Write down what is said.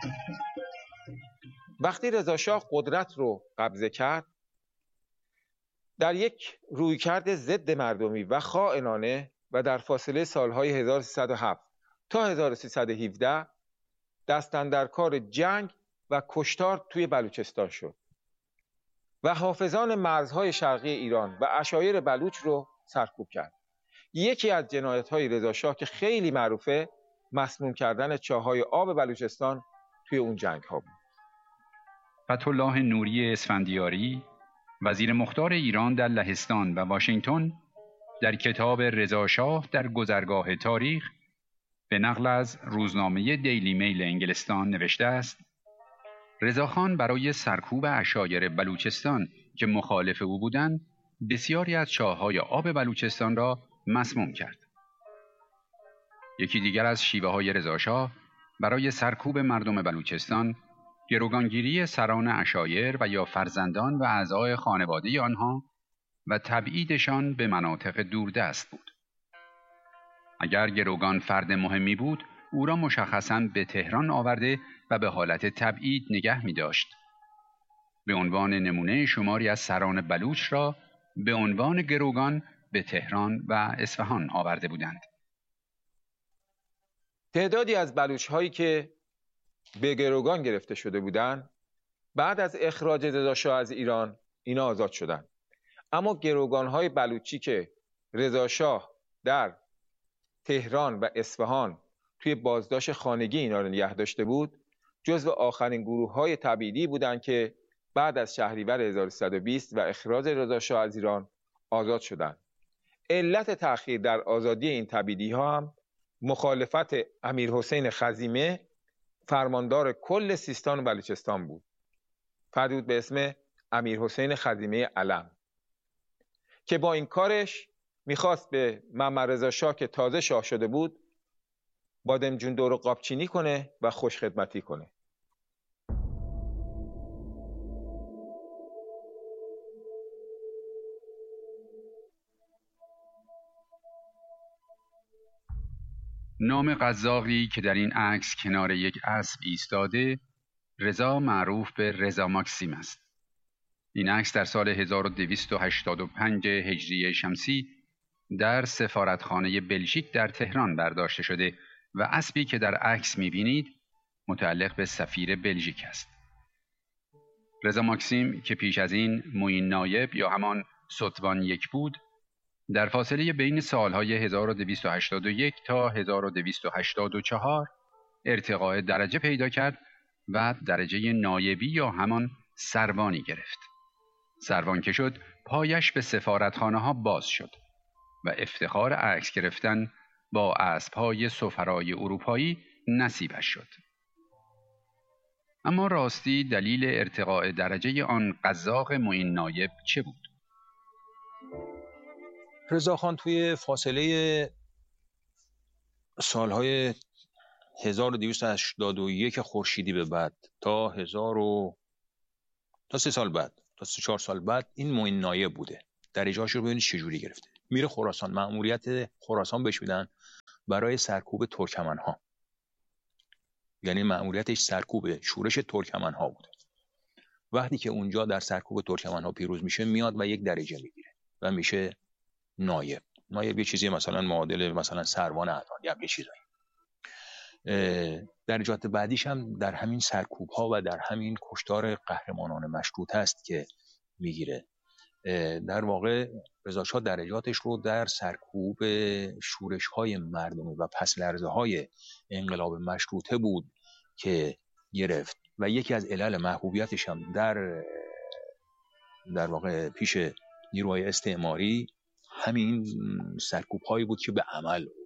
وقتی رضاشاه قدرت رو قبضه کرد، در یک رویکرد ضد مردمی و خائنانه و در فاصله سالهای 1307 تا 1317 دست اندر کار جنگ و کشتار توی بلوچستان شد و حافظان مرزهای شرقی ایران و عشایر بلوچ رو سرکوب کرد. یکی از جنایت‌های رضاشاه که خیلی معروفه، مسموم کردن چاهای آب بلوچستان توی اون جنگ‌ها بود. فتح‌الله نوری اسفندیاری، وزیر مختار ایران در لهستان و واشنگتن، در کتاب رضاشاه در گذرگاه تاریخ به نقل از روزنامه دیلی میل انگلستان نوشته است: رضاخان برای سرکوب عشایر بلوچستان که مخالف او بودند، بسیاری از چاه‌های آب بلوچستان را مسموم کرد. یکی دیگر از شیوه‌های رضاشاه برای سرکوب مردم بلوچستان، گروگانگیری سران عشایر و یا فرزندان و اعضای خانواده آنها و تبعیدشان به مناطق دوردست بود. اگر گروگان فرد مهمی بود، او را مشخصاً به تهران آورده و به حالت تبعید نگه می داشت. به عنوان نمونه شماری از سران بلوچ را به عنوان گروگان به تهران و اصفهان آورده بودند. تعدادی از بلوچ‌هایی که به گروگان گرفته شده بودند، بعد از اخراج رضاشاه از ایران اینا آزاد شدند. اما گروگان‌های بلوچی که رضاشاه در تهران و اصفهان توی بازداشت خانگی اینا رو نگه داشته بود، جزو آخرین گروه‌های تبعیدی بودند که بعد از شهریور 1320 و اخراج رضاشاه از ایران آزاد شدند. علت تأخیر در آزادی این تبعیدی‌ها هم مخالفت امیرحسین خزیمه، فرماندار کل سیستان و بلوچستان بود. فردی بود به اسم امیرحسین خزیمه علم که با این کارش میخواست به محمد رضا شاه که تازه شاه شده بود بادمجون دور قابچینی کنه و خوشخدمتی کنه. نام قزاقی که در این عکس کنار یک اسب ایستاده، رضا معروف به رضا ماکسیم است. این عکس در سال 1285 هجری شمسی در سفارتخانه بلژیک در تهران برداشته شده و اسبی که در عکس می‌بینید متعلق به سفیر بلژیک است. رضا ماکسیم که پیش از این معین نایب یا همان ستوان یک بود، در فاصله بین سالهای 1281 تا 1284 ارتقاء درجه پیدا کرد و درجه نایبی یا همان سروانی گرفت. سروان که شد، پایش به سفارتخانه ها باز شد و افتخار عکس گرفتن با اسب‌های سفرای اروپایی نصیبش شد. اما راستی دلیل ارتقاء درجه آن قزاق معین نایب چه بود؟ رضاخان توی فاصله سالهای 1281 خورشیدی به بعد تا 3 سال بعد تا 4 سال بعد این معین نایب بوده. درجه‌اش رو ببینید چجوری گرفته. میره خراسان، مأموریت خراسان بهش میدن برای سرکوب ترکمن‌ها. یعنی مأموریتش سرکوب شورش ترکمن‌ها بوده. وقتی که اونجا در سرکوب ترکمن‌ها پیروز میشه، میاد و یک درجه میگیره و میشه نایب. نایب یه چیزی مثلا معادل مثلا سروان اعدان یا یه چیزایی. درجات بعدیش هم در همین سرکوب ها و در همین کشتار قهرمانان مشروطه است که میگیره. در واقع رضاشاه درجاتش رو در سرکوب شورش های مردمی و پس لرزه های انقلاب مشروطه بود که گرفت و یکی از علل محبوبیتش هم در واقع پیش نیروهای استعماری همین سرکوب هایی بود که به عمل